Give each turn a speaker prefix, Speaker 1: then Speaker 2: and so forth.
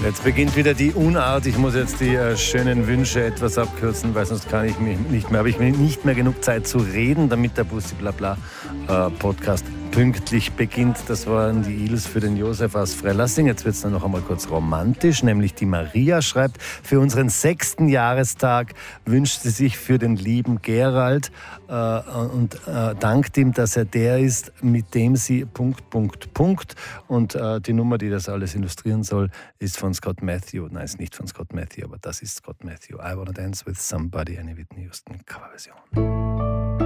Speaker 1: Jetzt beginnt wieder die Unart. Ich muss jetzt die schönen Wünsche etwas abkürzen, weil sonst kann ich mich nicht mehr, habe ich nicht mehr genug Zeit zu reden, damit der Bussi Blabla Podcast pünktlich beginnt. Das waren die Eels für den Josef aus Freilassing. Jetzt wird es dann noch einmal kurz romantisch, nämlich die Maria schreibt, für unseren 6. Jahrestag wünscht sie sich für den lieben Gerald und dankt ihm, dass er der ist, mit dem sie ... Und die Nummer, die das alles illustrieren soll, ist von Scott Matthew. Nein, ist nicht von Scott Matthew, aber das ist Scott Matthew. I Wanna Dance With Somebody, eine Whitney Houston Coverversion.